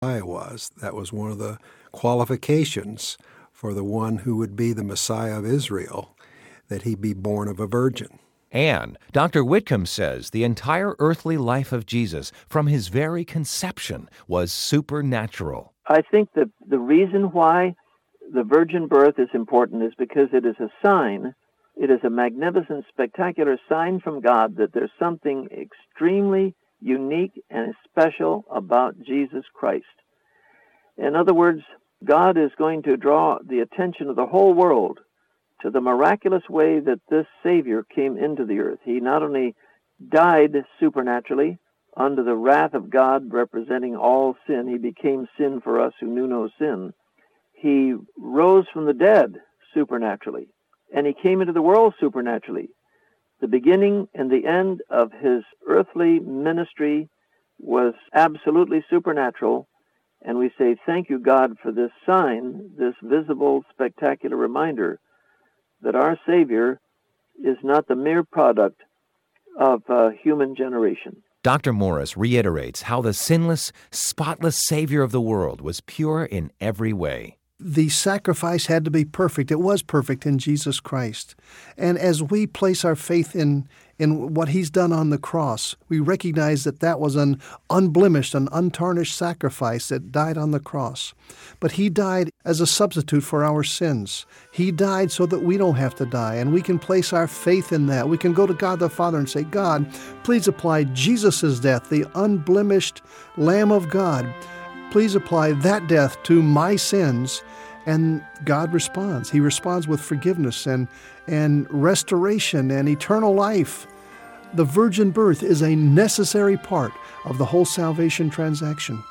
was. That was one of the qualifications for the one who would be the Messiah of Israel, that he be born of a virgin. And Dr. Whitcomb says the entire earthly life of Jesus, from his very conception, was supernatural. I think that the reason why the virgin birth is important is because it is a sign. It is a magnificent, spectacular sign from God that there's something extremely unique and special about Jesus Christ. In other words, God is going to draw the attention of the whole world to the miraculous way that this Savior came into the earth. He not only died supernaturally under the wrath of God representing all sin, he became sin for us who knew no sin. He rose from the dead supernaturally, and he came into the world supernaturally. The beginning and the end of his earthly ministry was absolutely supernatural, and we say, thank you, God, for this sign, this visible, spectacular reminder that our Savior is not the mere product of human generation. Dr. Morris reiterates how the sinless, spotless Savior of the world was pure in every way. The sacrifice had to be perfect. It was perfect in Jesus Christ. And as we place our faith in what he's done on the cross, we recognize that that was an unblemished, an untarnished sacrifice that died on the cross. But he died as a substitute for our sins. He died so that we don't have to die, and we can place our faith in that. We can go to God the Father and say, God, please apply Jesus' death, the unblemished Lamb of God. Please apply that death to my sins. And God responds. He responds with forgiveness and restoration and eternal life. The virgin birth is a necessary part of the whole salvation transaction.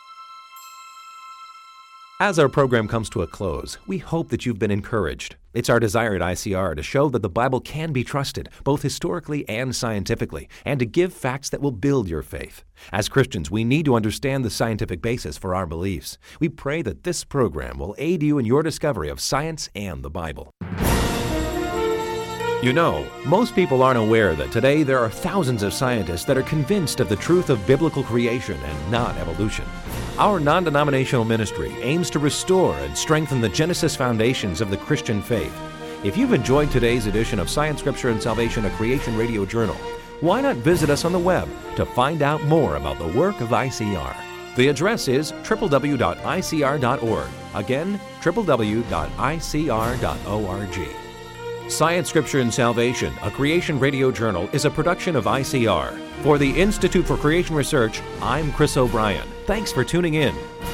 As our program comes to a close, we hope that you've been encouraged. It's our desire at ICR to show that the Bible can be trusted, both historically and scientifically, and to give facts that will build your faith. As Christians, we need to understand the scientific basis for our beliefs. We pray that this program will aid you in your discovery of science and the Bible. You know, most people aren't aware that today there are thousands of scientists that are convinced of the truth of biblical creation and not evolution. Our non-denominational ministry aims to restore and strengthen the Genesis foundations of the Christian faith. If you've enjoyed today's edition of Science, Scripture, and Salvation, a Creation Radio Journal, why not visit us on the web to find out more about the work of ICR? The address is www.icr.org. Again, www.icr.org. Science, Scripture, and Salvation, a Creation Radio Journal, is a production of ICR. For the Institute for Creation Research, I'm Chris O'Brien. Thanks for tuning in.